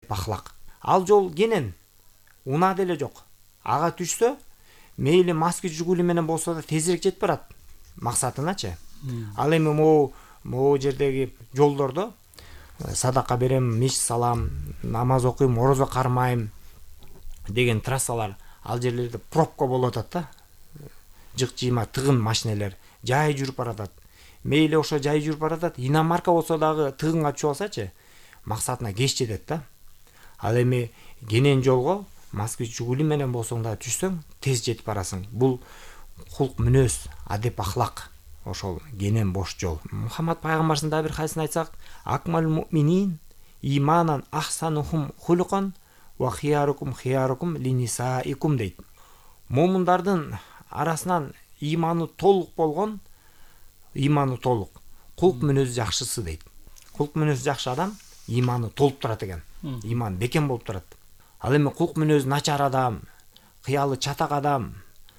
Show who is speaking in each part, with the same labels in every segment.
Speaker 1: адеп ахлак. Ал жол кенен унаа деле жок. Ага түшсө мейли Москва Жигули менен болсо да тезирээк жетип барат максатыначы. Ал эми могу жердеги жолдордо садака берем, миш салам, намаз окуйм, орозо кармайм деген трассалар ал жерлерде пробка болуп атат да. Жык-жыйма тыгын машинелер жай жүрүп баратат. Мейли ошо жай жүрүп баратат, иномарка болсо дагы тыгынга түшүп алсачы, максатына кеч жетет да. Ал эми кенен жолго Москва Жигули менен болсоң да түшсөң, тез жетип барасың. Бул кулк мүнөз, адеп ахлак. Ошол кенен бош жол. Мухаммад пайгамбарыбыздын да бир хадисин айтсак, акмал муъминин иманан ахсанухум хулукан ва хиярукум хиярукум линисаикум дейт. Момундардын арасынан иманы толук болгон, иманы толук, кулк мүнөзү жакшысы дейт. Кулк мүнөзү жакшы адам иманы толуп турат экен. Иман бекем болуп турат. Ал эми кулк мүнөзү начар адам, кыялы чатак адам,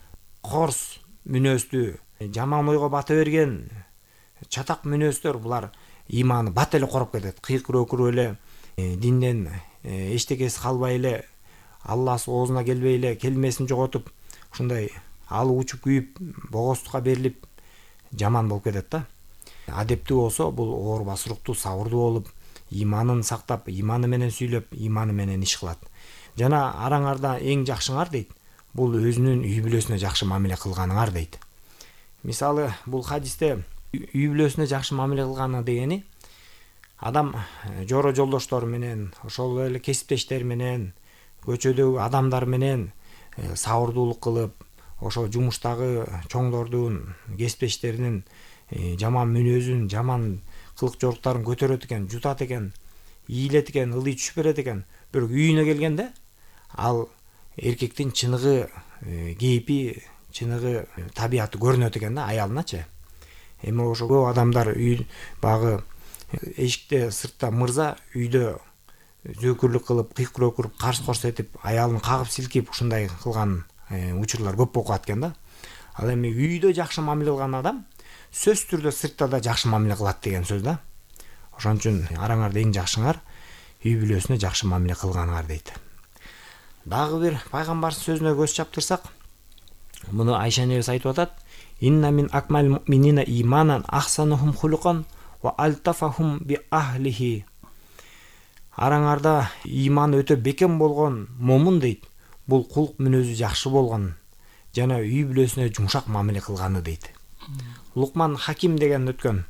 Speaker 1: корс мүнөздүү, жаман ойго бата берген чатак мүнөздөр булар иманы бат эле короп кетет. Кыйкырып эле динден эчтекеси калбай эле, Алласы оозуна келбей эле, келмесин жоготуп, ушундай алып учуп күйүп, богостукка берилип жаман болуп кетет да. Адептүү болсо бул оорбас руктуу, сабырдуу болуп, иманын сактап, иманы менен сүйлөп, иманы менен иш кылат. Жана араңарда эң жакшыңар дейт, бул өзүнүн үй бүлөсүнө жакшы мамиле кылганыңар дейт. Мисалы, бул хадисте үй бүлөсүнө жакшы мамиле кылганы дегени адам жоро жолдоштору менен, ошол эле кесиптештер менен, көчөдөгү адамдар менен сабырдуулук кылып, ошо жумуштагы чоңдордун, кесиптештеринин жаман мүнөзүн, жаман кылык жоруктарын көтөрөт экен, жутат экен, ийилет экен, ылый түшүп берет экен. Бирок үйүнө келгенде ал эркектин чыныгы кейпи, чыныгы табияты көрүнөт экен да аялыначы. Эми ошо көп адамдар үй багы эшикте сыртта мырза, үйдө зөөкүрлүк кылып, кыйкырып өкүрүп, карс көрсөтүп, аялын кагып силкип ушундай кылган учурлар көп болуп калат экен да. Ал эми үйдө жакшы мамиле кылган адам сөзсүз түрдө сыртта да жакшы мамиле кылат деген сөз да. Ошон үчүн араңарда эң жакшыңар үй бүлөсүнө жакшы мамиле кылганыңар дейт. Дагы бир пайгамбардын сөзүнө көз чаптырсак, муну Айша энебиз айтып атат: "Инна мин акмал муъминина иманан ахсанухум хулукан ва алтафахум би ахлихи." Араңарда иманы өтө бекем болгон момун дейт. Бул кулк мүнөзү жакшы болгон жана үй бүлөсүнө жумшак мамиле кылганы дейт. Лукман Хаким деген өткөн.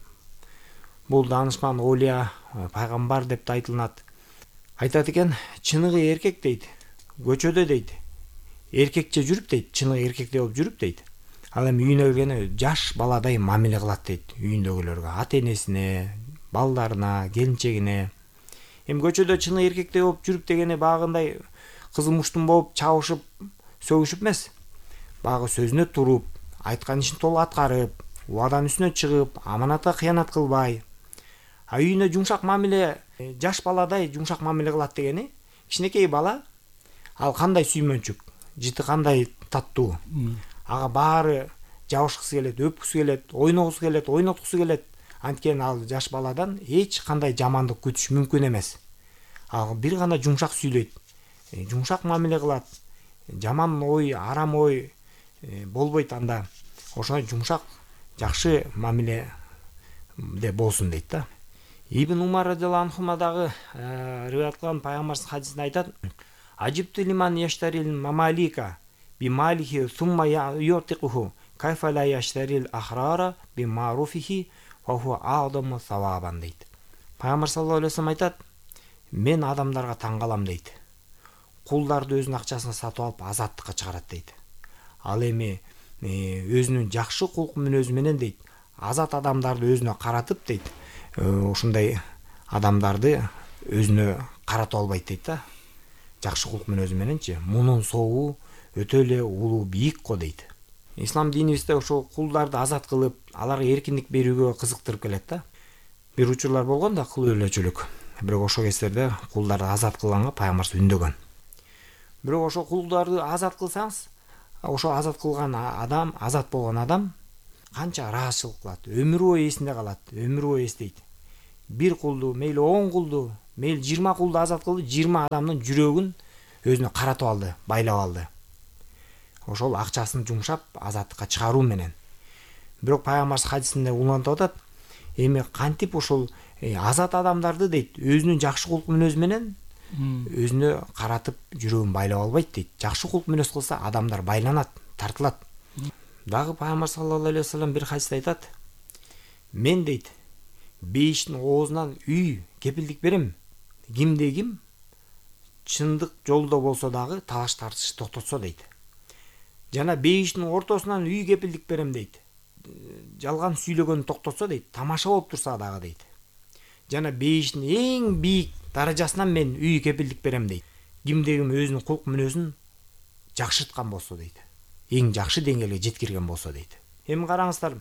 Speaker 1: Бул данышман олия, пайгамбар деп айтылат. Айтат экен, чыныгы эркек дейт, көчөдө дейт, эркекче жүрүп дейт, чыныгы эркекте болуп жүрүп дейт. Ал эми үйүнө келгенде жаш баладай мамиле кылат дейт, үйүндөгүлөргө, ата-энесине, балдарына, келинчегине. Эми көчөдө чыныгы эркекте болуп жүрүп дегени багындай кызымуштун болуп чабышып, сөгүшүп эмес. Багы сөзүнө туруп, айткан ишин толук аткарып, убаданын үстүнө чыгып, аманатка кыянат кылбай. А үйүнө жумшак мамиле, жаш баладай жумшак мамиле кылат дегени, кичинекей бала ал кандай сүймөнчүк, жыты кандай таттуу. Ага баары жабышкысы келет, өпкүсү келет, ойногусу келет, ойноткусу келет. Анткени ал жаш баладан эч кандай жамандык күтүш мүмкүн эмес. Ал бир гана жумшак сүйлөйт, жумшак мамиле кылат. Жаман ой, арам ой болбойт анда. Ошондой жумшак, жакшы мамиле де болсун дейт да. Ибн Умар радиаллаху анху дагы риваят кылган пайгамбардын хадисинде айтат: "Ажибту лиман яштарил мамалика би малихи сумма ютикуху кайфа ла яштарил ахрара би маруфихи ва ху адаму савабан" дейт. Пайгамбар саллаллаху алейхи вассалам айтат: "Мен адамдарга таң калам" дейт. Кулдарды өзүнүн акчасына сатып алып азаттыкка чыгарат дейт. Ал эми өзүнүн жакшы кулк мүнөзү менен дейт, азат адамдарды өзүнө каратып дейт, ушундай адамдарды өзүнө карата албайт дейт да. Жакшы кулк мүнөзү мененчи, мунун соогу өтө эле улуу бийик го дейт. Ислам динибизде ошо кулдарды азат кылып, аларга эркиндик берүүгө кызыктырып келет да. Бир учурлар болгон да кыл өлөчүлүк. Бирок ошол кездерде кулдарды азат кылганга пайгамбар үндөгөн. Бирок ошо кулдарды азат кылсаңыз, ошо азат кылган адам, азат болгон адам канча ыраазычылык кылат, өмүр бою эсинде калат, өмүр бою эстейт. Бир кулду, мейли 10 кулду мейли 20 кулду азат кылды, 20 адамдын жүрөгүн өзүнө каратып алды, байлап алды. Ошол акчасын жумшап азаттыкка чыгаруу менен. Бирок пайгамбар хадисинде улантып атат, эми кантип ошол азат адамдарды дейт, өзүнүн жакшы кулк мүнөзү менен өзүнө каратып жүрөгүн байлап албайт дейт. Жакшы кулк мүнөз кылса адамдар байланат, тартылат. Дагы пайгамбар саллаллаху алейхи вассалам бир хадисте айтат, мен дейт, бейиштин оозунан үй кепилдик берем. Кимде ким чындык жолдо болсо дагы талаш тартышты токтотсо дейт. Жана бейиштин ортосунан үй кепилдик берем дейт. Жалган сүйлөгөнү токтотсо дейт, тамаша болуп турса дагы дейт. Жана бейиштин эң бийик даражасынан мен үй кепилдик берем дейт. Кимде ким өзүнүн кулк мүнөзүн жакшырткан болсо дейт. Эң жакшы деңгээлге жеткирген болсо дейт. Эми караңыздар,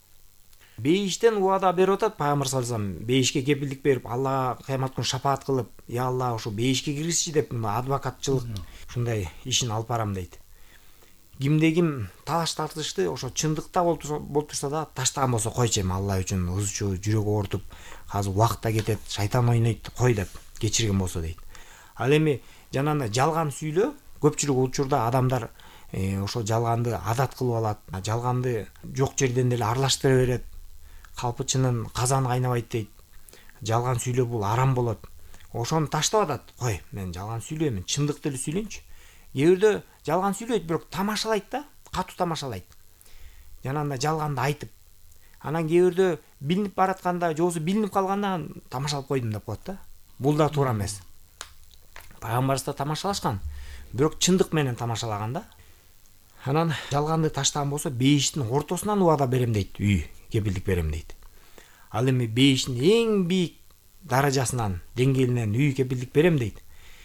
Speaker 1: бейиштен убада берип атат пайгамбар саллаллаху алейхи вассалам, бейишке кепилдик берип, Аллага кыямат күнү шафаат кылып, я Алла, ошо бейишке киргизчи деп, адвокатчылык ушундай ишин алып барам дейт. Кимде ким талаш тартышты ошо чындыкта болуп турса да таштаган болсо койчу, эми Алла үчүн узчу, жүрөгү оорутуп, азыр убакыт да кетет, шайтан ойнойт, кой деп кечирген болсо дейт. Ал эми жанагындай жалган сүйлөө, көпчүлүк учурда адамдар ошо жалганды адат кылып алат, жалганды жок жерден деле аралаштыра берет, калпычынын казаны кайнабайт дейт. Жалган сүйлөө бул арам болот. Ошону таштап атат. Кой, мен жалган сүйлөйм, чындыкты эле сүйлөйүнчү. Кээ бирде жалган сүйлөйт, бирок тамашалайт да, катуу тамашалайт. Жанагындай жалганды айтып, анан кээ бирде билинип баратканда, же болбосо билинип калганда тамашалап койдум деп коет да. Бул да туура эмес. Пайгамбарыбызда тамашалашкан, бирок чындык менен тамашалаган да. Анан жалганды таштаган болсо бейиштин ортосунан убада берем дейт, үй кепилдик берем дейт. Ал эми бейиштин эң бийик даражасынан, деңгээлинен үй кепилдик берем дейт.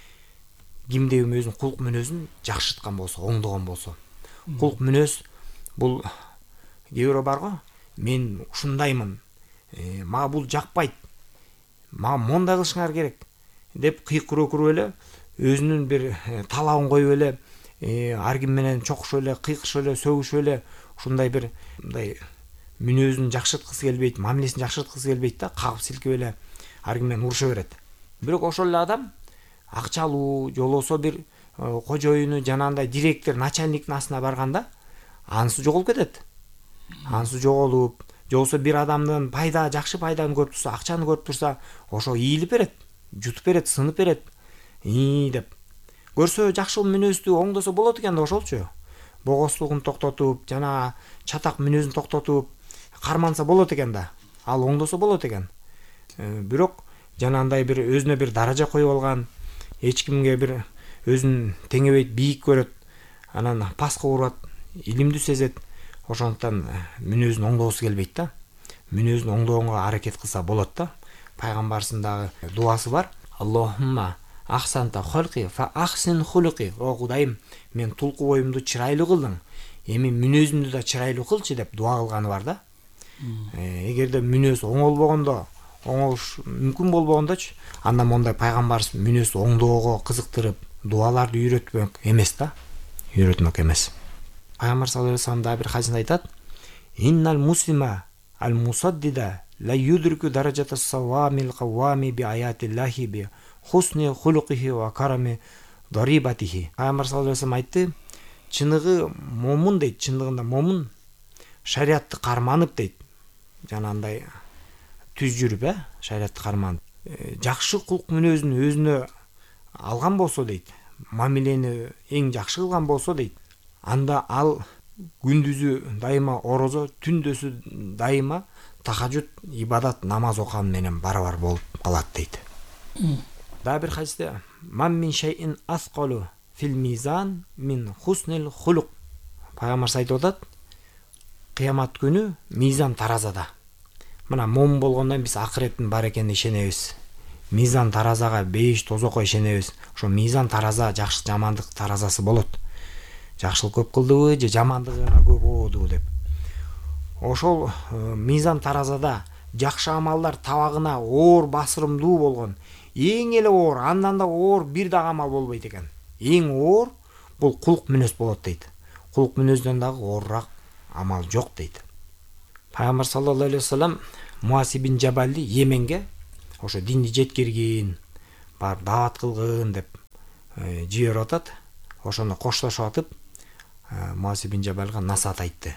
Speaker 1: Кимде ким өзүнүн кулк мүнөзүн жакшырткан болсо, оңдогон болсо. Кулк мүнөз бул кээ бирөө бар го, мен ушундаймын, мага бул жакпайт, мага мондай кылышыңар керек деп кыйкыруу куруп эле, өзүнүн бир талабын коюп эле, ар ким менен чокушуп эле, кыйкырышып эле, сөгүшүп эле, ушундай бир мындай мүнөзүн жакшырткысы келбейт, мамилесин жакшырткысы келбейт да, кагып силкеп эле ар ким менен уруша берет. Бирок ошол эле адам акчалуу, же болбосо бир кожоюну, жанагындай директор, начальниктин астына барганда анысы жоголуп кетет. Анысы жоголуп, же болбосо бир адамдын жакшы пайданы көрүп турса, акчаны көрүп турса, ошо ийилип берет, жутуп берет, сынып берет. Деп. Көрсө жакшы мүнөздү оңдосо болот экен да ошолчу. Богостугун токтотуп, жана чатак мүнөзүн токтотуп, карманса болот экен да. Ал оңдосо болот экен. Бирок жанагындай бир өзүнө бир даража коюп алган, эч кимге бир өзүн теңебейт, бийик көрөт, анан паска урат, илимдүү сезет. Ошондуктан мүнөзүн оңдогусу келбейт да. Мүнөзүн оңдогонго аракет кылса болот да. Пайгамбарыбыздын дагы дуасы бар. Аллахумма ахсанта холqi фа ахсин хулqi. О Кудайым, мен тулку боюмду чырайлуу кылдың, эми мүнөзүмдү да чырайлуу кылчы деп дуа кылганы бар да. Эгерде мүнөз оңолбогондо, оңолуш мүмкүн болбогондочу, анда мондай пайгамбарыбыз мүнөздү оңдоого кызыктырып, дуаларды үйрөтмөк эмес да. Үйрөтмөк эмес. Пайгамбар саллаллаху алейхи вассалам да бир хадисинде айтат: "Иннал муслима ал мусаддида ла юдрику даражата савамил кавами би аятиллахи би хусни хулукихи ва карами дарибатихи." Пайгамбар саллаллаху алейхи вассалам айтты: чыныгы момун дейт, чындыгында момун шариатты карманып дейт. Жанагындай түз жүрүп, шариатты карманып, жакшы кулк мүнөзүн өзүнө алган болсо дейт, мамилени эң жакшы кылган болсо дейт, анда ал күндүзү дайыма орозо, түндөсү дайыма тахажжуд, ибадат, намаз окуган менен барабар болуп калат дейт. Да бир хадисте: "Ман мин шайин асқалу фил мизан мин хуснил хулук." Пайгамбар айтып атат, кыямат күнү мизан таразада. Мына момун болгондон биз акыреттин бар экенине ишенебиз. Мизан таразага, бейиш тозокко ишенебиз. Ошо мизан тараза, жакшы жамандык таразасы болот. Жакшылык көп кылдыбы же жамандыгына көп болдубу деп. Ошол мизан таразада жакшы амалдар табагына оор басырымдуу болгон, эң эле оор, андан да оор бир дагы амал болбойт экен. Эң оор бул кулк мүнөз болот дейт. Кулк мүнөздөн дагы оорраак амал жок дейт. Пайгамбар саллаллаху алейхи вассалам Муаз ибн Жабалди Йеменге, ошо динди жеткирген, барып даават кылгын деп жиберип атат. Ошондо коштошуп атып Муаз ибн Жабалга насаат айтты.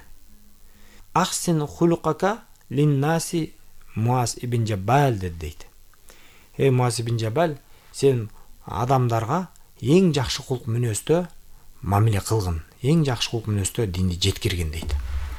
Speaker 1: Ахсин хулукака линнаси Муаз ибн Жабал дейт. Муаз ибн Жабал, сен адамдарга эң жакшы кулк мүнөздө мамиле кылгын, эң жакшы кулк мүнөздө динди жеткиргин дейт.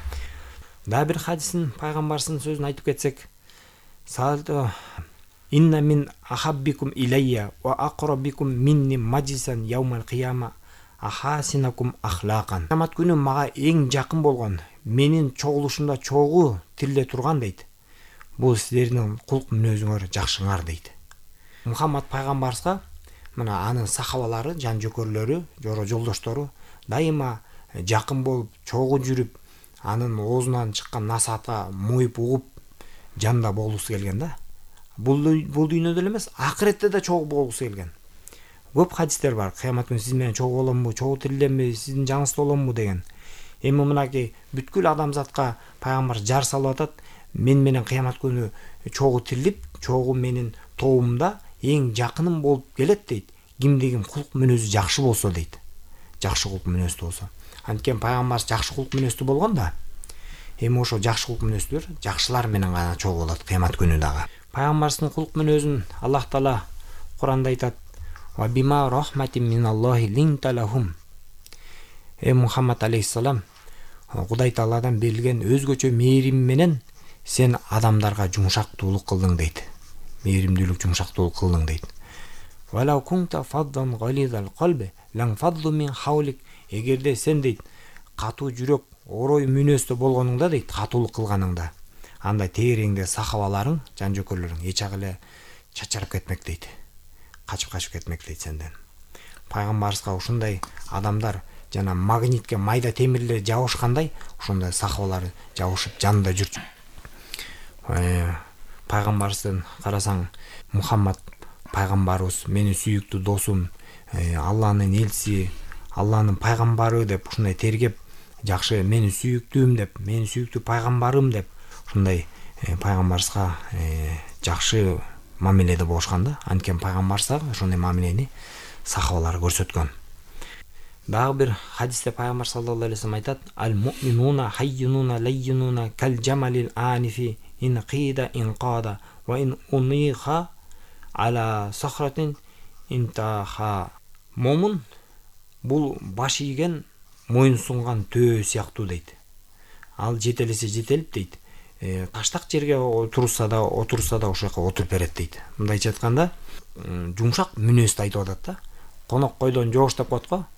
Speaker 1: Дагы бир хадисин пайгамбарсынын сөзүн айтып кетсек, салто инна мин ахаббикум илайя ва акрабикум минни маджисан яумал кияма ахасинакум ахлакан. Кыямат күнү мага эң жакын болгон, менин чогулушумда чогуу тилде турган дейт. Бул силердин кулк мүнөзүңөр жакшыңар дейт. Мухаммад пайгамбарга мына анын сахабалары, жан жөкөрлөрү, жолдоштору дайыма жакын болуп, чогуу жүрүп, анын оозунан чыккан насаатка моюп угуп жанда болгусу келген да. Бул дүйнөдө эле эмес, акыретте да чогуу болгусу келген. Көп хадистер бар. Кыямат күнү сиз менен чогуу боломбу, чогуу тирилемби, сиздин жаңыңызда боломбу деген. Эми мынакей бүткүл адамзатка пайгамбар жар салып атат. Мен менен кыямат күнү чогуу тирилип, чогуу менин тобумда эң жакыным болуп келет дейт. Кимдигин кулк мүнөзү жакшы болсо дейт. Жакшы кулк мүнөздүү болсо. Анткени пайгамбар жакшы кулк мүнөздүү болгон да. Эми ошо жакшы кулк мүнөздүүлөр жакшылар менен гана чогуу болот кыямат күнү дагы. Пайгамбардын кулк мүнөзүн Аллах Таала Куранда айтат: "Ва бима рахматин миналлахи линталахум." Мухаммад алейхиссалам, Кудай Тааладан берилген өзгөчө мээрим менен сен адамдарга жумшактуулук кылдың дейт. Мээримдүүлүк, жумшактуулук кылдың дейт. "Валау кунта фаддан галидал қалби лан фадду мин хавлик." Эгерде сен дейт катуу жүрөк, орой мүнөздө болгонуңда дейт, катуулук кылганыңда, анда тегереңде сахабаларың, жан жөкөрлөрүң эч ак эле чачырап кетмек дейт. Качып кетмек дейт сенден. Пайгамбарыбызга ушундай адамдар жана магнитке майда темирлер жабышкандай, ошондой сахабалар жабышып жанында жүрчү. Пайгамбарыбыздан карасаң, Мухаммад пайгамбарыбыз, менин сүйүктүү досум, Алланын элчиси, Алланын пайгамбары деп ушундай тергеп, жакшы менин сүйүктүүм деп, менин сүйүктүү пайгамбарым деп ушундай пайгамбарыбызга жакшы мамиледе болушкан да. Анткени пайгамбарыбызга ошондой мамилени сахабалар көрсөткөн. Дагы бир хадисте пайгамбар саллаллаху алейхи вассалам айтат: "Ал-муъминуна хайюнуна лайюнуна кал жамалил анифи ин қида инқада ва ин униха ала сахратин интаха." Момун бул баш ийген, моюн сунган төө сыяктуу дейт. Ал жетелесе жетелип дейт. Таштак жерге отурса да ошол жака отуруп берет дейт. Мындайча айтканда, жумшак мүнөздү айтып атат да. Конок койдон жоош деп коет го.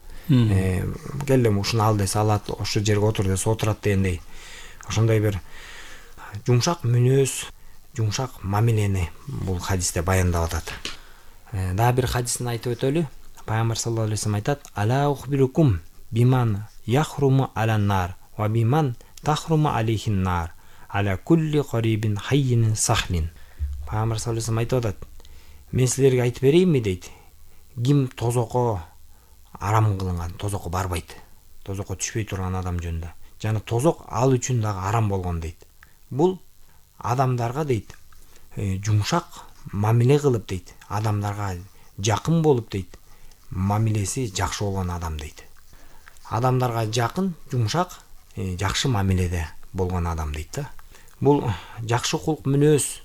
Speaker 1: Келдим ушуну ал десе алат, ошол жерге отур десе отурат дегендей. Ошондой бир жумшак мүнөз, жумшак мамилени бул хадисте баяндап атат. Дагы бир хадисин айтып өтөлү. Пайгамбар саллаллаху алейхи вассалам айтат: "Ала ухбирукум биман яхруму алан нар ва биман тахруму алейхин нар аля кулли карибин хаййин сахлин." Пайгамбар саллаллаху алейхи вассалам айтып атат: "Мен силерге айтып берейинби" дейт. "Ким тозокко арам кылынган, тозокко барбайт, тозокко түшпөй турган адам жөнүндө, жана тозок ал үчүн дагы арам болгон" дейт. Бул адамдарга дейт, жумшак мамиле кылып дейт, адамдарга жакын болуп дейт, мамилеси жакшы болгон адам дейт. Адамдарга жакын, жумшак, жакшы мамиледе болгон адам дейт да. Бул жакшы кулк мүнөз,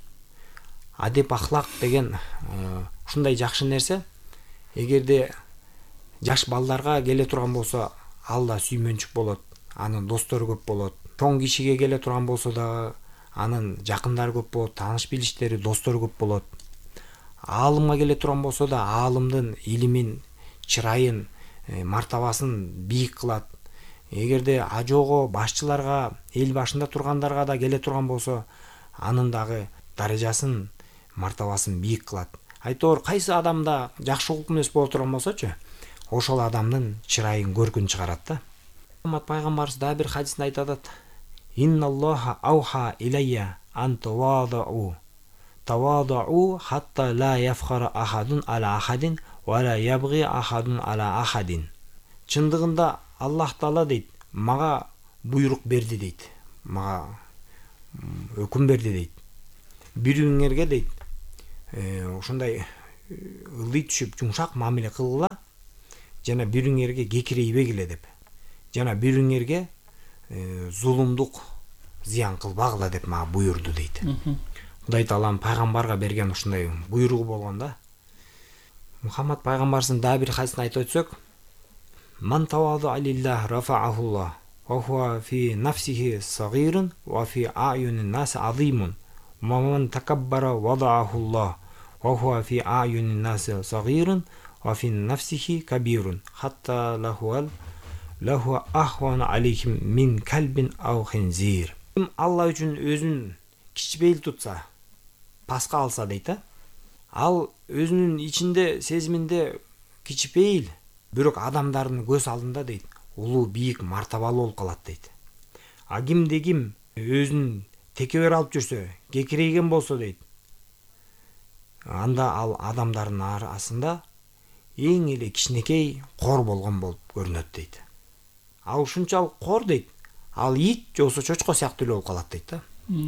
Speaker 1: адеп ахлак деген ушундай жакшы нерсе. Эгерде жаш балдарга келе турган болсо, ал да сүймөнчүк болот, анын достору көп болот. Чоң кишиге келе турган болсо да анын жакындары көп болот, тааныш билиштери, достору көп болот. Аалымга келе турган болсо да аалымдын илимин, чырайын, мартабасын бийик кылат. Эгерде ажоого, башчыларга, эл башында тургандарга да келе турган болсо, анын дагы даражасын, мартабасын бийик кылат. Айтор кайсы адамда жакшы кулк мүнөз боло турган болсочу, ошол адамдын чырайын, көркүн чыгарат да. Мухаммад пайгамбарыбыз дагы бир хадисинде айтып атат: "Инналлаха ауха илайя ан таваду хатта ла яфхара ахадун ала ахадин ва ла ябги ахадун ала ахадин." Чындыгында Аллах Таала дейт, мага буйрук берди дейт. Мага өкүм берди дейт. Бириңерге дейт, ошондой ылдый түшүп жумшак мамиле кылгыла, жана бириңерге кекирейбегиле деп, жана бириңерге зулумдук зыян кылбагыла деп мага буйрду дейт. Кудай Таалам пайгамбарга берген ушундай буйругу болгон да. Мухаммад пайгамбарыбыздын дагы бир хадисин айтып өтсөк, ман таваду алиллах рафаахуллах ва хуа фи нафсихи сагирун ва фи аюнин нас азимун ва ман такаббара вадаахуллах ва хуа фи аюнин нас сагирун ва фи нафсихи кабирун хатта лаху ахван алейхим мин калбин ау хинзир. Ким Алла үчүн өзүн кичпейил тутса, паска алса дейт, ал өзүнүн ичинде сезиминде кичпейил, бирок адамдардын көз алдында дейт, улуу бийик мартабалуу болуп калат дейт. А кимде ким өзүн текебер алып жүрсө, кекирейген болсо дейт, анда ал адамдардын арасында эң эле кичинекей кор болгон болуп көрүнөт дейт. Ал ушунчалык кор дейт, ал ит же болбосо чочко сыяктуу эле болуп калат дейт да.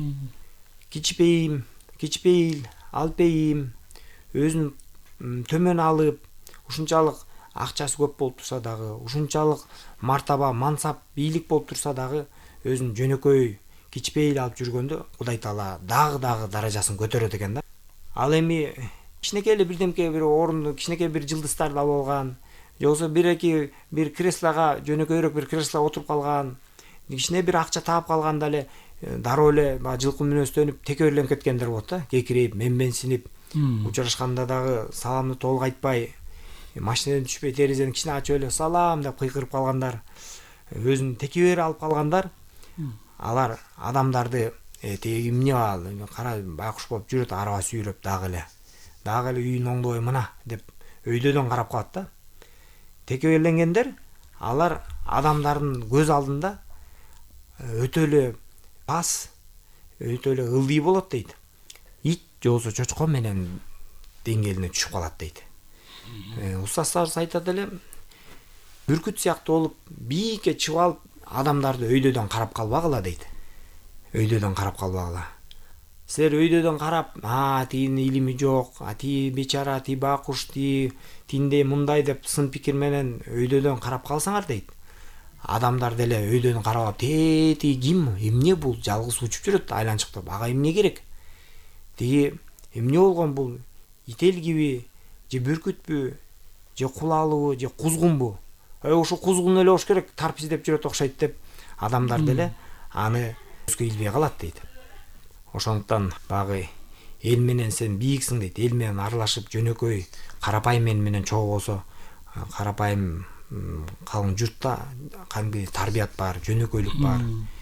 Speaker 1: Кичпейил, алпейим, өзүн төмөн алып, ушунчалык акчасы көп болуп турса дагы, ушунчалык мартаба, мансап, бийлик болуп турса дагы, өзүн жөнөкөй, кичпейил алып жүргөндө Кудай Таала дагы даражасын көтөрөт экен да. Ал эми кичинекей эле бирдемке бир орунду, кичинекей бир жылдыздар да болгон, же болбосо бир креслога, жөнөкөйрөөк бир креслога отуруп калган, кичине бир акча таап калганда эле дароо эле жылкы мүнөздөнүп текеберленип кеткендер болот да, кекирейип, менменсинип, учурашканда дагы саламды толук айтпай, машинадан түшпөй терезени кичине ачып эле салам деп кыйкырып калгандар, өзүн текебер алып калгандар, алар адамдарды тиги эмне ал, кара байкуш болуп жүрөт, араба сүйрөп дагы эле үйүн оңдобой мына деп өйдөдөн карап калат да. Текеберленгендер, алар адамдардын көз алдында өтө эле пас, өтө эле ылдый болот дейт. Ит же болбосо чочко менен деңгээлине түшүп калат дейт. Устаздарыбыз айтат эле, бүркүт сыяктуу болуп, бийикке чыгып алып, адамдарды өйдөдөн карап калбагыла дейт. Өйдөдөн карап калбагыла. Силер өйдөдөн карап, тигинин илими жок, тиги бечара, тиги байкуш, тиндей мындай деп сын пикир менен өйдөдөн карап калсаңар дейт. Адамдар деле өйдөдөн карап, тиги ким, эмне бул, жалгыз учуп жүрөт айланчыктап, ага эмне керек? Тиги эмне болгон бул, ителгиби, же бүркүтпү, же кулалыбы, же кузгунбу? Ошо кузгун эле болуш керек, тарп издеп жүрөт окшойт деп, адамдар деле аны көзгө илбей калат дейт. Ошондуктан багы эл менен сен бийиксиң дейт, эл менен аралашып жөнөкөй, карапайым эл менен чогуу болсо, карапайым калың журтта кандайдыр тарбият бар, жөнөкөйлүк бар.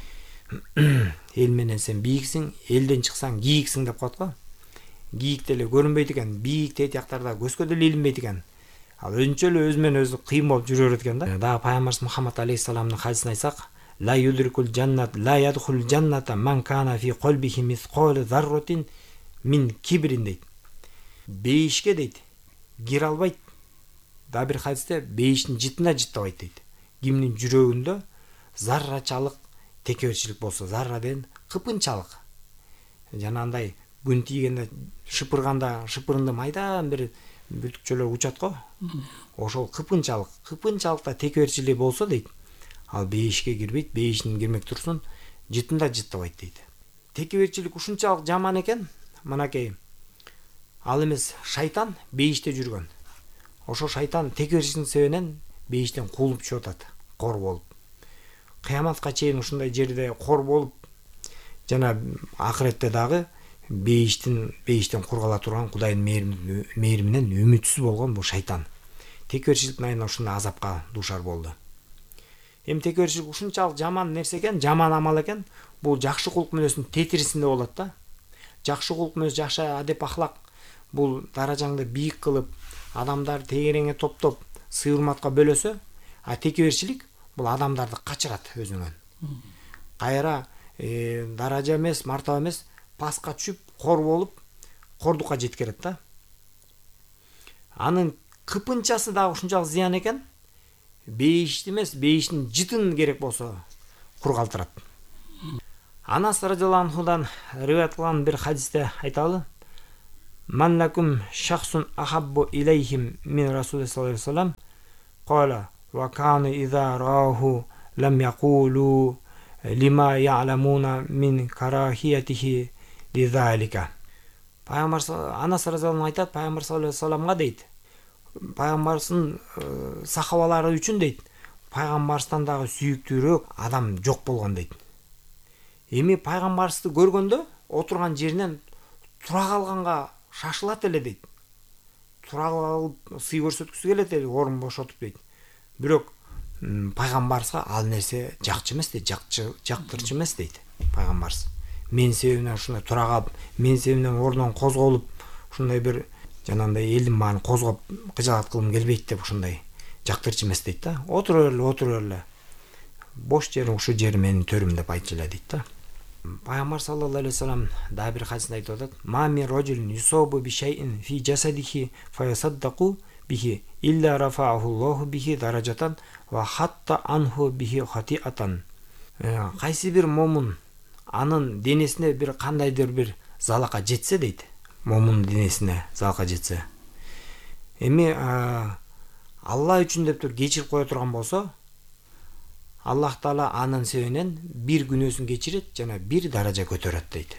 Speaker 1: Эл менен сен бийиксиң, элден чыксаң кийиксиң деп коет го. Кийик деле көрүнбөйт экен, бийик тетияктарда көзгө деле илинбейт экен. Ал өзүнчө эле өзү менен өзү кыйын болуп жүрө берет экен да. Дагы пайгамбарыбыз Мухаммад алейхиссаламдын хадисин айтсак, ла юдрикул жаннат, ла ядхул жанната ман кана фи qalbihi мисқол зарратин мин кибрин дейт. Бейишке дейт, кире албайт. Да бир хадисте бейиштин жытына жыттабайт дейт. Кимдин жүрөгүндө заррачалык текеберчилик болсо, зарраден кыпынчалык. Жана андай күн тийгенде шыпырганда, шыпырынды майдан бир бүтүкчөлөр учат го. Ошол кыпынчалыкта текеберчилик болсо дейт, ал бейишке кирбейт, бейишин кирмек турсун, жытында жыттабайт дейт. Текеберчилик ушунчалык жаман экен, мынакей ал эмес шайтан бейиште жүргөн. Ошо шайтан текеберчиликтин себебинен бейиштен куулуп чыгып атат, кор болуп. Кыяматка чейин ушундай жерде кор болуп, жана акыретте дагы бейиштен кургала турган Кудайдын мээриминен үмүтсүз болгон бул шайтан. Текеберчиликтин айынан ушундай азапка дуушар болду. Эми текеберчилик ушунчалык жаман нерсе экен, жаман амал экен, бул жакшы кулк мүнөздүн тетирисинде болот да. Жакшы кулк мүнөз, жакшы адеп ахлак бул даражаңды бийик кылып, адамдар тегереңе топтоп, сый-урматка бөлөсө, а текеберчилик бул адамдарды качырат өзүнөн. Кайра даража эмес, мартаба эмес, паска түшүп, кор болуп, кордукка жеткирет да. Анын кыпынчасы дагы ушунчалык зыян экен. Бейишти эмес, бейиштин жытын керек болсо кургалтырат. Анас радиаллаху анхудан риваят кылган бир хадисте айталы. man lakum shakhsun ahabbu ilayhim min Rasulullah sallallahu aleyhi ve sellem qala ve kanu iza rahu lam yaqulu lima ya'lamuna min karahiyatihi lizalika. Пайгамбар анасы разияллаху айтат, пайгамбар саллаллаху алейхи вассаламга дейт, пайгамбарсын сахабалары үчүн дейт, пайгамбарстан дагы сүйүктүүрөөк адам жок болгон дейт. Эми пайгамбарсты көргөндө отурган жеринен тура калганга шашылат эле дейт. Тура калып сый көрсөткүсү келет эле, орун бошотуп дейт. Бирок пайгамбарга ал нерсе жакчы эмес дейт, жактырчу эмес дейт пайгамбарс. Мен себебинен ушундай тура калып, мен себебинен ордон козголуп, ушундай бир жанагындай элдин баарын козгоп кыжаат кылгым келбейт деп ушундай жактырчу эмес дейт да. Отура эле. Бош жерим ушу жер менин төрүм деп айтчу эле дейт да. Пайгамбар саллаллаху алейхи вассалам да бир хадисинде айтып атат: "Ма мин раджулин юсабу би шай'ин фи жасадихи фаясаддaqu bihi illa rafa'ahu Allahu bihi darajatan wa hatta anhu bihi khati'atan." Кайсы бир момун анын денесине бир кандайдыр бир залака жетсе дейт. Момун денесине залака жетсе. Эми Алла үчүн деп тур кечирип кое турган болсо, Аллах Таала анын себебинен бир күнөөсүн кечирет жана бир даража көтөрөт дейт.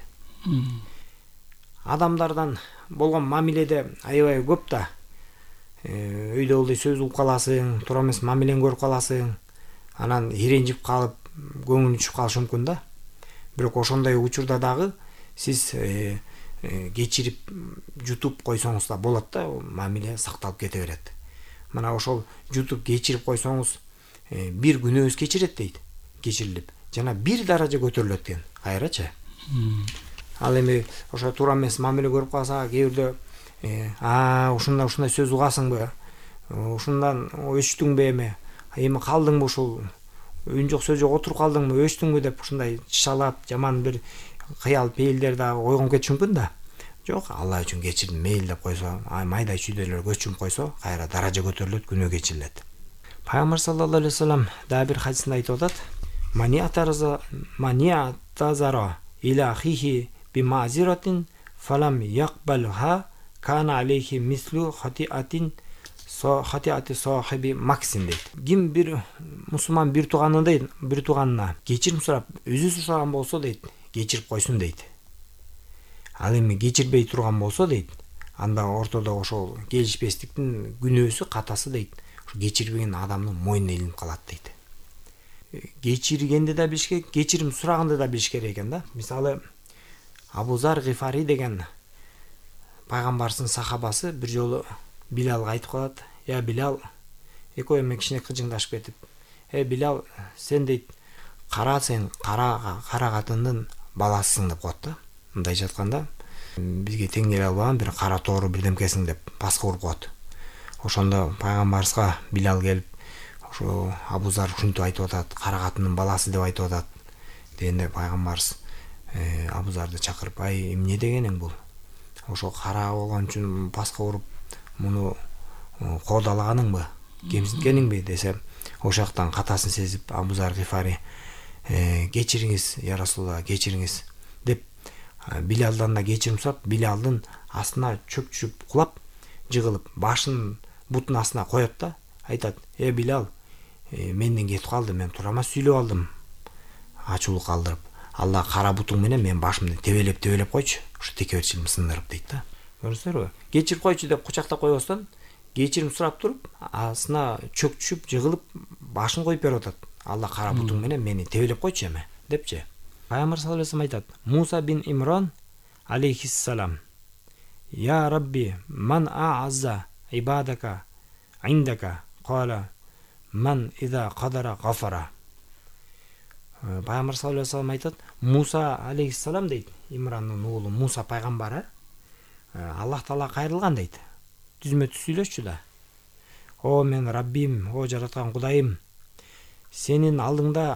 Speaker 1: Адамдардан болгон мамиледе аябай көп да. Өйдө болду сөз угуп каласың, туура эмес мамилени көрүп каласың, анан иренжип калып, көңүл түшүп калышы мүмкүн да. Бирок ошондой учурда дагы сиз кечирип жутуп койсоңуз да болот да, мамиле сакталып кете берет. Мына ошол жутуп кечирип койсоңуз бир күнөөбүз кечирет дейт, кечирилип, жана бир даража көтөрүлөт экен. Кайрачы? Ал эми ошо туура эмес мамиле көрүп калса, кээ бирдө ушундай сөз угасыңбы? Ушундан өчтүңбү эми калдыңбы ушул үн жок сөз жок отуруп калдыңбы, өчтүңбү деп ушундай чычалап, жаман бир кыял пейилдер да ойгонуп кетиши мүмкүн да. Жок, Алла үчүн кечирдим мейли деп койсо, майда чүйдөлөр көчүрүп койсо, кайра даража көтөрүлөт, күнөө кечирилет. Пайгамбар саллаллаху алейхи вассалам да бир хадисинде айтып атат: "Мания тазара иля хихи би мазиратин фалам якбалха кана алейхи мислу хатиати сахиби максин" дейт. Ким бир мусулман бир тууганына кечирим сурап, өзү сураган болсо дейт, кечирип койсун дейт. Ал эми кечирбей турган болсо дейт, анда ортодо ошол келишпестиктин күнөөсү, катасы дейт, кечирбеген адамдын мойнуна илинип калат дейт. Кечиргенди да билиш керек, кечирим сураганды да билиш керек экен да. Мисалы, Абу Зар Гифари деген пайгамбарсынын сахабасы бир жолу Билалга айтып калат: "Я Билал", экөө эми кичине кыжыңдашып кетип, Билал, сен дейт, сен кара катындын баласысың" деп коет да. Мындай жатканда бизге тең келе албаган бир кара тоору бирдемкесиң деп паска уруп коет. Ошондо пайгамбарыбызга Билал келип, ошо Абу Зар ушинтип айтып атат, кара катындын баласы деп айтып атат дегенде, пайгамбарыбыз Абу Зарды чакырып: "Ай, эмне дегениң бул? Ошо кара болгон үчүн паска уруп, муну коодалаганыңбы, кемсинткениңби?" десе, ошоктан катасын сезип Абу Зар Гифари: "Кечириңиз, я Расулалла, кечириңиз" деп Билалдан да кечирим сурап, Билалдын астына чөпчүп кулап, жыгылып, башын бутун астына коет да, айтат: Билал, менден кетип калды, мен туура эмес сүйлөп алдым, ачуулук калтырып. Алла кара бутуң менен мен башымды тебелеп койчу, ушу текеберчилигим сындырып" дейт да. Көрдүңүзбү? Кечирип койчу деп кучактап койбостон, кечирим сурап туруп, астына чөкчүп, жыгылып, башын коюп берип атат. Алла кара бутуң менен мени тебелеп койчу эме, депчи. Пайгамбар саллаллаху алейхи вассалам айтат: "Муса бин Имран алейхиссалам: Я Рабби, ман а'азза ибадака индака, кала ман иза кадара гафара." Пайгамбар саллаллаху алейхи вассалам айтат: Муса алейхиссалам дейт, Имрандын уулу Муса пайгамбар, Аллах Таала кайрылган дейт. Түзмө түз сүйлөшчү да: "О мен Раббим, о жараткан Кудайым, сенин алдыңда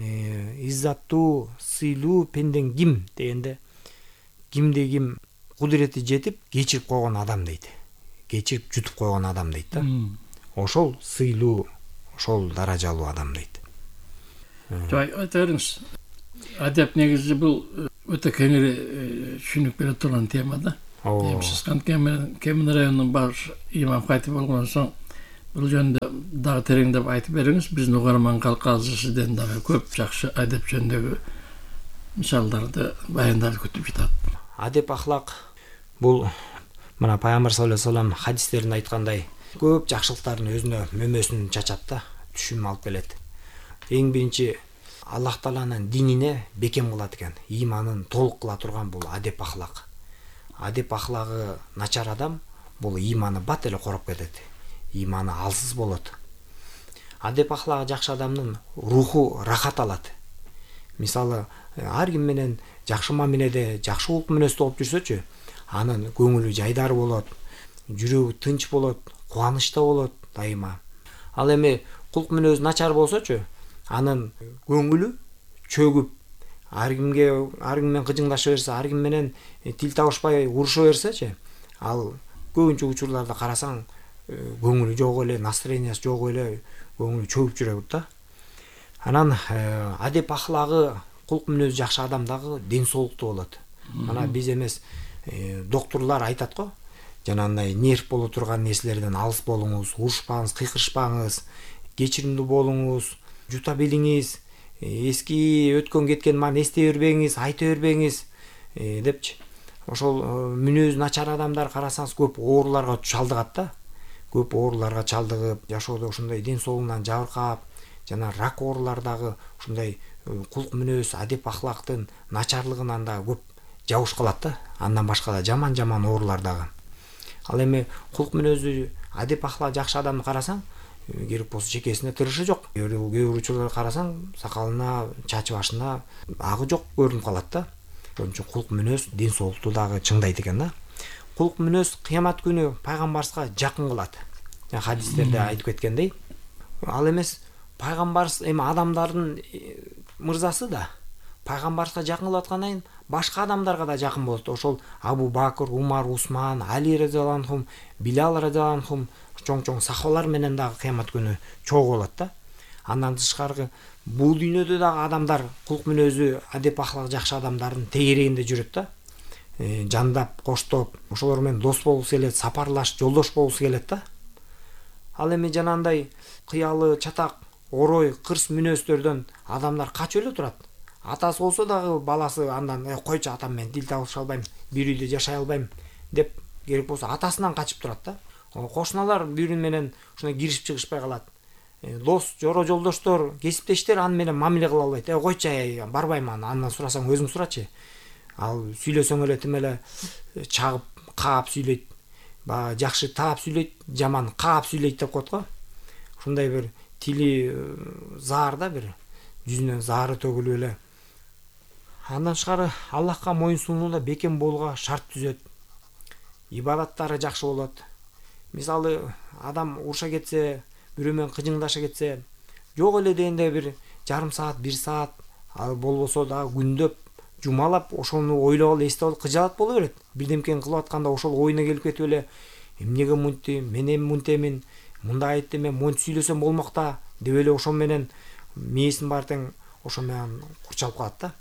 Speaker 1: иззаттуу, сыйлуу пендең ким?" дегенде, кимде ким кудурети жетип кечирип койгон адам дейт. Кечирип жутуп койгон адам дейт да. Ошол сыйлуу, ошол даражалуу адам дейт.
Speaker 2: Жай айтарыңыз. Адеп негизи бул өтө кеңири түшүнүп бере турган тема да. Siz Kemin rayonunun baş imam kayıtı bolgan soň bul jönde daha terеңдеп aytyp beriňiz. Bizni ugarman kalkazı sizden daha köp jakşı adep jöndegi misallardy bayanдар kütüp жатат.
Speaker 1: Адеп ахлак бул мына Пайгамбар саллаллаху алейхи вассалам хадистеринде айткандай көп жакшылыктардын өзүнө мөмөсүн чачат да, түшүм алып келет. Эң биринчи Аллах Тааланын динине бекем кылат экен, иманын толук кыла турган бул адеп ахлак. Адеп ахлагы начар адам бул иманы бат эле короп кетет. Иманы алсыз болот. Адеп ахлагы жакшы адамдын руху рахат алат. Мисалы, ар ким менен жакшы мамиледе, жакшы кулк мүнөздө болуп жүрсөчү, анын көңүлү жайдар болот, жүрөгү тынч болот, кубанычта болот дайыма. Ал эми кулк мүнөз начар болсочу, анын көңүлү чөгүп, ар ким менен кыжыңдаша берсе, ар ким менен тил табышпай уруша берсечи, ал көбүнчө учурларда карасаң көңүлү жок эле, настроениясы жок эле, көңүлү чөгүп жүрөт да. Анан адеп ахлагы кулк мүнөз жакшы адамдагы ден соолуктуу болот. Мана биз эмес доктурлар айтат го, жанагындай нерв боло турган нерселерден алыс болуңуз, урушпаңыз, кыйкырышпаңыз, кечиримдүү болуңуз, жута билиңиз, эски өткөн кеткен ман эстей бербеңиз, айта бербеңиз депчи. Ошол мүнөз начар адамдар карасаңыз көп ооруларга чалдыгат да. Көп ооруларга чалдыгып, жашоодо ошондой ден соолугунан жабыркап, жана рак оорулардагы ушундай кулк мүнөз, адеп ахлактын начарлыгынан да көп жабыш калат да. Андан башка да жаман оорулардагы. Ал эми кулк мүнөзү, адеп ахлак жакшы адамды карасаң, керек болсо чекесинде тырышы жок. Кээ учурларда карасаң, сакалына, чачы башына агы жок көрүнүп калат да. Ошон үчүн кулк мүнөз ден соолукту дагы чыңдайт экен да. Кулк мүнөз кыямат күнү пайгамбарга жакын кылат. Хадистерде айтып кеткендей. Ал эмес пайгамбар эми адамдардын мырзасы да пайгамбарга жакын кылып аткандан кийин башка адамдарга да жакын болот. Ошол Абу Бакыр, Умар, Усман, Али радhiyallahu анхум, Билал радhiyallahu анхум чоң сахабалар менен дагы кыямат күнү чогуу болот да. Андан тышкары бул дүйнөдө дагы адамдар кулк мүнөзү, адеп ахлак жакшы адамдардын тегерегинде жүрөт да. Жандап, коштоп, ошолор менен дос болгусу келет, сапарлаш, жолдош болгусу келет да. Ал эми жанагындай кыялы, чатак, орой, кырс мүнөздөрдөн адамдар качып эле турат. Атасы болсо дагы баласы андан койчу атам менен тил табыша албайм, бир үйдө жашай албайм деп керек болсо атасынан качып турат да. Кошуналар бирин менен ушундай киришип чыгышпай калат. Дос, жоро жолдоштор, кесиптештер аны менен мамиле кыла албайт. Койчу, барбайм андан сурасаң өзүң сурачы. Ал сүйлөсөң эле тим эле чагып, каап сүйлөйт. Жакшы таап сүйлөйт, жаман каап сүйлөйт деп коет го. Ушундай бир тили заар да, бир жүзүнөн заары төгүлүп эле. Андан тышкары Аллахка моюнсунууда бекем болууга шарт түзөт. Ибадаттары жакшы болот. Мисалы, адам уруша кетсе, бирөө менен кыжыңдаша кетсе, жок эле дегенде бир жарым саат, 1 саат, ал болбосо дагы күндөп, жумалап ошону ойлоп алып, эстеп алып кыжаат боло берет. Бирдемкени кылып атканда ошол оюна келип кетип эле, эмнеге мынтим, мен эми мынтемин, мындай айтты, мен монтип сүйлөсөм болмок да деп эле ошол менен мээсин бар тең ошо менен курчалып калат да.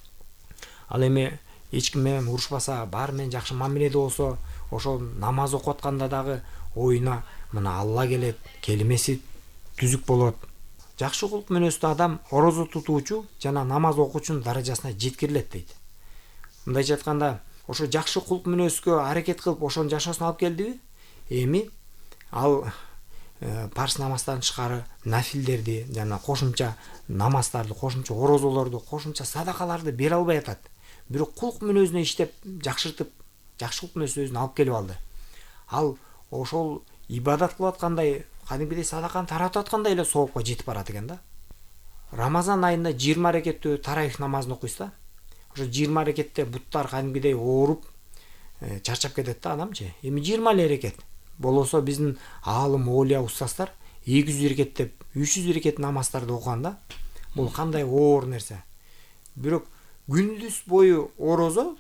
Speaker 1: Ал эми эч ким менен урушпаса, баары менен жакшы мамиледе болсо, ошол намаз окуп атканда дагы оюна мына Алла келет, келмеси түзүк болот. Жакшы кулк мүнөздүү адам орозо тутуучу жана намаз окуучунун даражасына жеткирилет дейт. Мындайча айтканда, ошо жакшы кулк мүнөзгө аракет кылып ошонун жашоосуна алып келдиби? Эми ал парс намаздан тышкары нафилдерди, жана кошумча намаздарды, кошумча орозолорду, кошумча садакаларды бере албай атат. Бирок кулк мүнөзүнө иштеп, жакшыртып, жакшы кулк мүнөзүн алып келип алды. Ал ошол ибадат кылып аткандай, кадимгидей садаканы таратып аткандай эле соопко жетип барат экен да. Рамазан айында 20 рекеттүү тарайх намазын окуйсуз да. Ошо 20 рекетте буттар кадимгидей ооруп, чарчап кетет да адамчы. Эми 20 рекет. Болосо биздин аалым, олия, устаздар 200 рекет деп 300 рекет намаздарды окуганда, бул кандай оор нерсе. Бирок күндүз бою орозо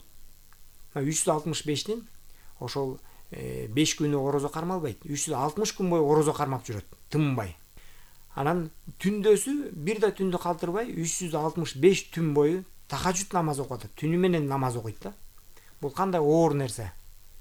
Speaker 1: 365-тин ошол 5 күнү орозо кармалбайт. 360 күн бою орозо кармап жүрөт, тынбай. Анан түндөсү бир да түндү калтырбай 365 түн бою тахажжуд намаз окуп атат. Түнү менен намаз окуйт да. Бул кандай оор нерсе.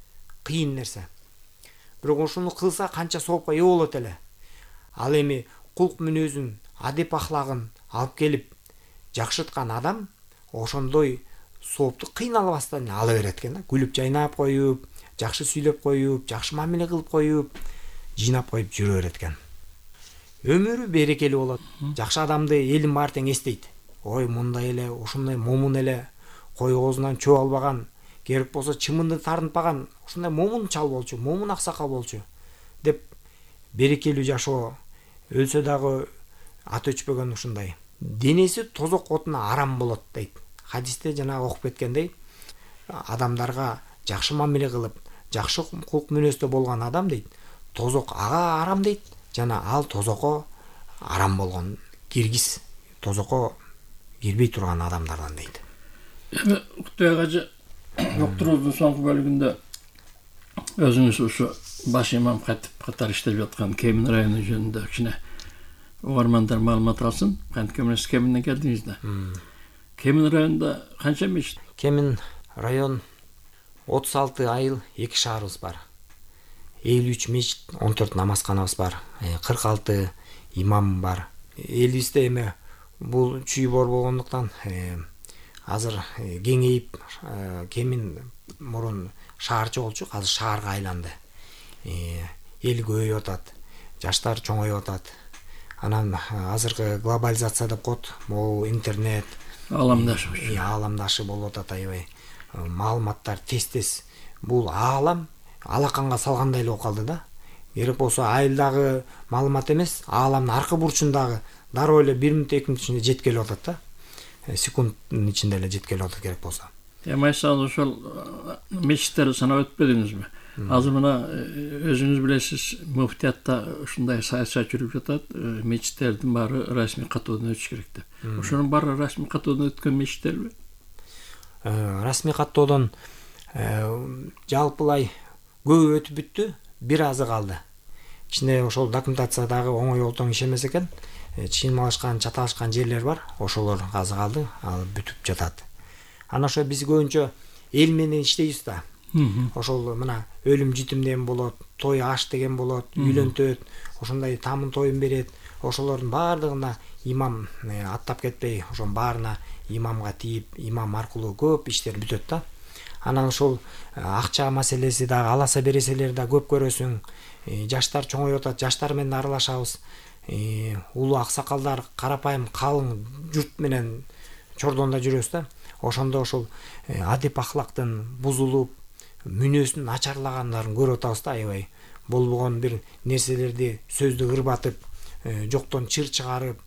Speaker 1: кыйын нерсе. Бирок ушуну кылса канча соопко ээ болот эле. Ал эми кулк мүнөзүн, адеп ахлагын алып келип жакшырткан адам ошондой соопту кыйналбастан ала берет экен да. Күлүп жайнап коюп, жакшы сүйлөп коюп, жакшы мамиле кылып коюп, жыйнап коюп жүрө берет экен. Өмүрү берекелүү болот. Жакшы адамды элин баары тең эстейт. Ой, мындай эле, ушундай момун эле, кой оозунан чөө албаган, керек болсо чымынды тарынтпаган, ушундай момун чал болчу, момун аксакал болчу деп берекелүү жашоо өлсө дагы аты өчпөгөн ушундай. Денеси тозок отуна арам болот дейт. Хадисте жана окуп кеткендей, адамдарга жакшы мамиле кылып, жакшы кулк мүнөздө болгон адам дейт, тозок ага арам дейт, жана ал тозокко арам болгон киргиз, тозокко кирбей турган адамдардан дейт.
Speaker 2: Эми Кутай агачы доктурубуздун соңку бөлүгүндө өзүңүз ушу баш имам катип катары иштеп жаткан Кемин району жөнүндө кичине угармандар маалымат алсын. Кемин Кеминден келдиңиз да. Кемин районунда канча мечит?
Speaker 1: Кемин район 36 айыл 2 шаарыбыз бар. 53 мечит, 14 намазканабыз бар. 46 имам бар. Элибизде эми бул чүй бор болгондуктан азыр кеңейип Кемин мурун шаарчы болчу, азыр шаарга айланды. Эл көбөйүп атат, жаштар чоңоюп атат. Анан азыркы глобализация деп коет, могу интернет, ааламдашы болуп атат аябай. Маалыматтар тез-тез. Бул аалам алаканга салгандай эле болуп калды да. Керек болсо айылдагы маалымат эмес, ааламдын аркы бурчундагы дароо эле 1 мүнөт 2 мүнөт ичинде жеткелип атат да. Секундтун ичинде эле жеткелип атат керек болсо.
Speaker 2: Майсал ошол мечиттерди санап өтпөдүңүзбү? Азыр мына өзүңүз билесиз, муфтиятта ушундай саясат жүрүп жатат, мечиттердин баары расмий каттоодон өтүш керек деп. Ошонун баары расмий каттоодон өткөн мечиттерби?
Speaker 1: Расмий каттоодон жалпылай көбү өтүп бүттү, бир азы калды. Кичине ошол документациядагы оңой олтоң иш эмес экен. Чыймалашкан, чаталашкан жерлер бар, ошолор азы калды, ал бүтүп жатат. Анан ошо биз көбүнчө эл менен иштейбиз да. Ошол мына өлүм житим деген болот, той аш деген болот, үйлөнтөт, ошондой тамын тоюн берет. Ошолордун баардыгына имам аттап кетпей, ошонун баарына имамга тийип, имам аркылуу көп иштер бүтөт да. Анан ошол акча маселеси дагы аласа береселер да көп көрөсүң. Жаштар чоңоюп атат, жаштар менен аралашабыз. Улуу аксакалдар, карапайым калың журт менен чордондо жүрөбүз да. Ошондо ошол адеп ахлактын бузулуп, мүнөздүн начарлагандарын көрүп атабыз да аябай. Болбогон бир нерселерди сөздү ырбатып, жоктон чыр чыгарып,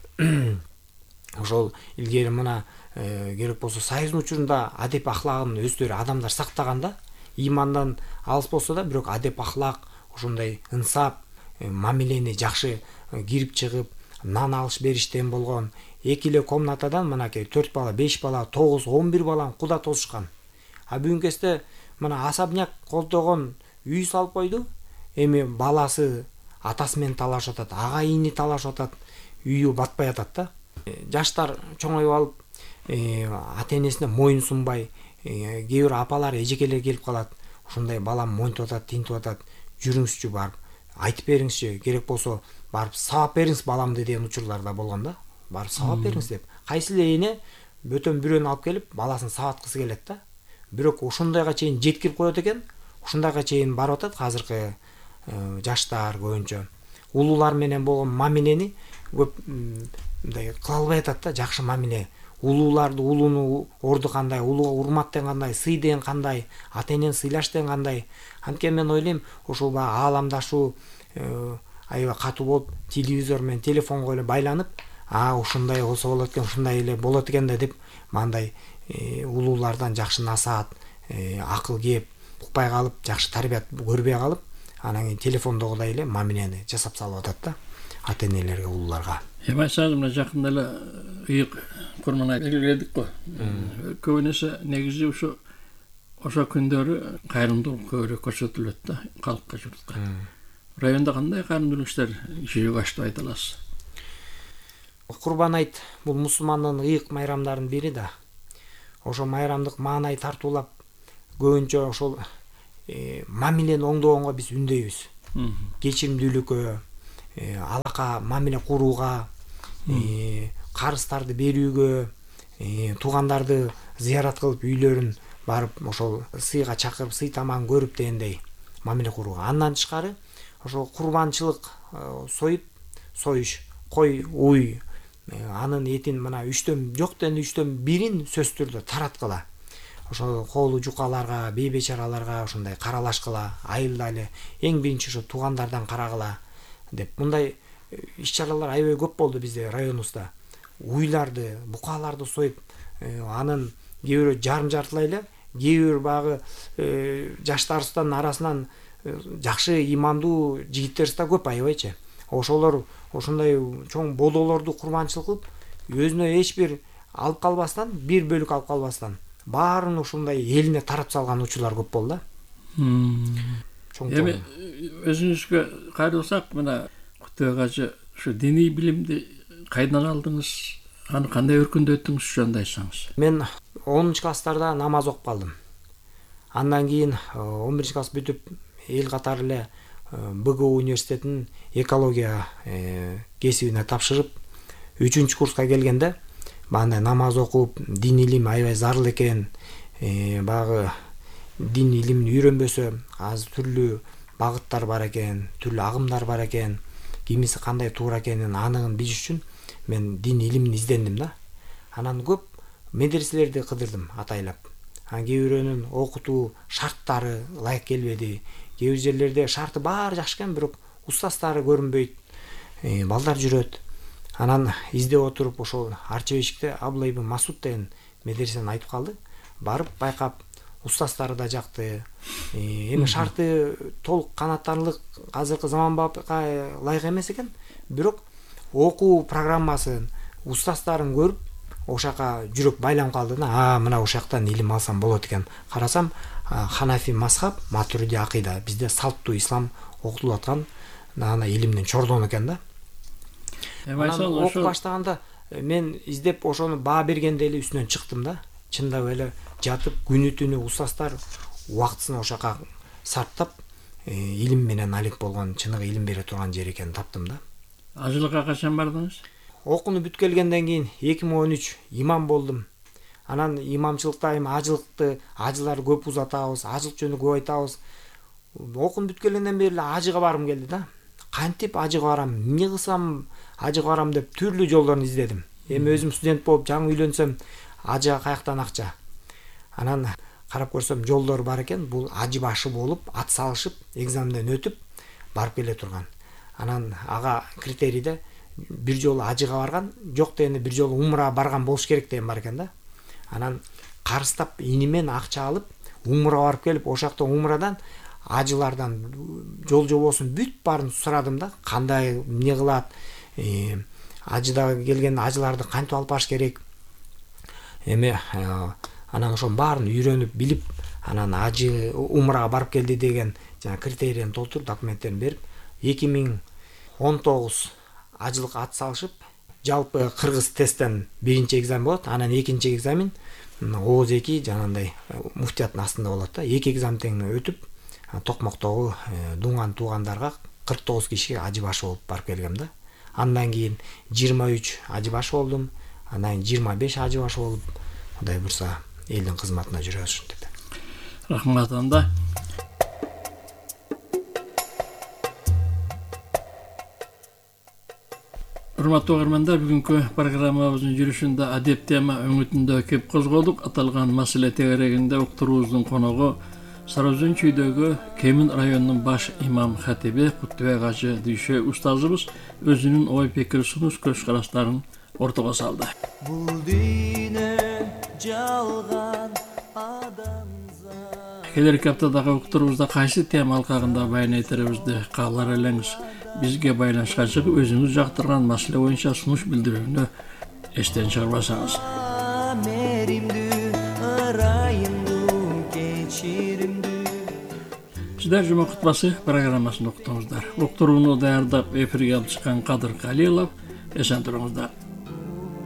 Speaker 1: ошол илгери мына керек болсо союздун учурунда адеп ахлагын өздөрү адамдар сактаган да. Имандан алыс болсо да, бирок адеп ахлак, ошондой ынсап, мамилени жакшы кирип чыгып, нан алыш бериштен болгон. Эки эле комнатадан мынакей 4 бала, 5 бала, 9, 11 баланы куда тосушкан. А бүгүнкү кезде мына асабняк колдогон үй салып койду. Эми баласы атасы менен талашып атат, ага ини талашып атат, үйү батпай атат да. Жаштар чоңоюп алып, ата-энесине моюн сунбай, кээ бир апалар, эжекелер келип калат. Ушундай балам монтип атат, тинтип атат, жүрүңүзчү барып, айтып бериңизчи, керек болсо барып сабап бериңиз баламды деген учурлар да болгон да. Барып сабап бериңиз деп. Кайсы эле эне бөтөн бирөөнү алып келип баласын сабаткысы келет да. Бирок ушундайга чейин жеткирип коет экен. Ушундайга чейин барып атат азыркы жаштар көбүнчө. Улуулар менен болгон мамилени көп мындай кыла албай атат да, жакшы мамиле. Улууларды, улууну орду кандай, улууга урмат деген кандай, сый деген кандай, ата-энени сыйлаш деген кандай. Анткени мен ойлойм, ошол баягы ааламдашуу аябай катуу болуп, телевизор менен телефонго эле байланып, ушундай болсо болот экен, ушундай эле болот экен да деп, мындай улуулардан жакшы насаат, акыл кеп, укпай калып, жакшы тарбият көрбөй калып, анан кийин телефондогудай эле мамилени жасап салып атат да ата-энелерге, улууларга.
Speaker 2: Майсал мына жакында эле ыйык курмана белгиледик го. Көбүнесе негизи ошо күндөрү кайрымдуулук көбүрөөк көрсөтүлөт да калкка, журтка. Районда кандай кайрымдуулук иштер жүзөгө ашты айта аласыз?
Speaker 1: Курбан айт бул мусулмандын ыйык майрамдарынын бири да. Ошо майрамдык маанай тартуулап, көбүнчө ошол мамилени оңдогонго биз үндөйбүз. Кечиримдүүлүккө, алака мамиле курууга, карыздарды берүүгө, туугандарды зыярат кылып үйлөрүн барып ошол сыйга чакырып, сый тамагын көрүп дегендей мамиле курууга. Андан тышкары ошол курбанчылык союш, кой, уй, анын этин мына 3төн жок дегенде 3төн 1-ин сөзсүз түрдө тараткыла. Ошол коолу жукаларга, бейбечараларга ошондой каралашкыла, айылда эле эң биринчи ошо туугандардан карагыла деп мындай иш-чаралар аябай көп болду бизде районубузда. Уйларды, букаларды союп, анын кээ бирөө жарым-жартылай эле, кээ бир багы жаштарыбыздын арасынан жакшы имандуу жигиттерибиз да көп аябайчы. Ошолор ошондой чоң бодолорду курбанчылык кылып, өзүнө эч бир алып калбастан, бир бөлүк алып калбастан, баарын ушундай элине тарап салган учурлар көп болду да.
Speaker 2: Эми өзүңүзгө кайрылсак, мына Кутбек ажы, ушу диний билимди кайдан алдыңыз? Аны кандай өркүндөттүңүз, жөнүндө айтсаңыз.
Speaker 1: Мен 10 класстарда намаз окуп калдым. Андан кийин 11 класс бүтүп эл катары эле БГУ университетинин экология кесибине тапшырып, 3 курска келгенде бандай намаз окуп, дин илим аябай зарыл экен, багы дин илимин үйрөнбөсө азыр түрлүү багыттар бар экен, түрлүү агымдар бар экен, кимиси кандай туура экенин аныгын билиш үчүн мен дин илимин издендим да. Анан көп медреселерди кыдырдым атайлап. Кээ бирөөнүн окутуу шарттары ылайык келбеди. Кээ бир жерлерде шарты баары жакшы экен, бирок устаздары көрүнбөйт, балдар жүрөт. Анан издеп отуруп ошол Арчебешикте Абдулла ибн Масуд деген медресени айтып калды. Барып байкап, устаздары да жакты. Эми шарты толук канааттанылык азыркы заманбапка ылайык эмес экен, бирок окуу программасын, устаздарын көрүп, ошака жүрөк байланып калды да. Мына ошактан илим алсам болот экен. Карасам, Ханафи мазхаб, Матуриди акыйда, бизде салттуу ислам окутулуп аткан, ана илимдин чордону экен да. Окуп баштаганда мен издеп ошону баа бергенде эле үстүнөн чыктым да. Чындап эле жатып күнү-түнү устаздар убактысын ошака сарптап, илим менен алек болгон, чыныгы илим бере турган жер экенин таптым да.
Speaker 2: Ажылыкка качан бардыңыз?
Speaker 1: Окууну бүткөлгөндөн кийин 2013 имам болдум. Анан имамчылыкта эми ажылар көп узатабыз, ажылык жөнүндө көп айтабыз. Окууну бүткөлгөндөн бери эле ажыга баргым келди да. Кантип ажыга барам, эмне кылсам ажыга барам деп түрлүү жолдорун издедим. Эми өзүм студент болуп жаңы үйлөнсөм, ажыга каяктан акча? Анан карап көрсөм жолдор бар экен, бул ажы башы болуп, ат салышып, экзаменден өтүп барып келе турган. Анан ага критерийде бир жолу ажыга барган, жок дегенде бир жолу умрага барган болуш керек деген бар экен да. Анан карыстап инимен акча алып, умрага барып келип, ошакта умрадан ажылардан жол жобосун бүт баарын сурадым да. Кандай, эмне кылат, ажыда келген ажыларды кантип алып барыш керек. Эми анан ошонун баарын үйрөнүп, билип, анан ажы умрага барып келди деген жана критерийин толтуруп, документтерин берип, 2019 ажылыкка ат салышып, жалпы кыргыз тесттен биринчи экзамен болот, анан экинчи экзамен ооз 2 жанагындай муфтияттын астында болот да. 2 экзаменден өтүп, Токмоктогу дуңган туугандарга 49 кишиге ажы башы болуп барып келгем да. Андан кийин 23 ажы башы болдум, анан 25 ажы башы болуп, Кудай бурса элдин кызматына жүрөбүз ушинтип.
Speaker 2: Рахмат анда. Урматтуу угармандар, бүгүнкү программабыздын жүрүшүндө адеп тема өңүтүндө кеп козголдук. Аталган маселе тегерегинде уктуруубуздун коногу Сарыөзөн чүйдөгү Кемин районунун баш имам хатиби Кутбек ажы Дүйшө устазыбыз өзүнүн ой пикир сунуш көз караштарын ортого салды. Бул дүйнө жалган адамзат. Келерки аптадагы уктуруубузда кайсы тема алкагында баян этерибизди каалар элеңиз. Бизге байланышка чыгып, өзүңүз жактырган маселе боюнча сунуш билдирүүнү эстен чыгарбасаңыз. Сиздер жума кутбасы программасын уктуңуздар. Уктурууну даярдап эфирге алып чыккан Кадыр Калилов. Эсен туруңуздар.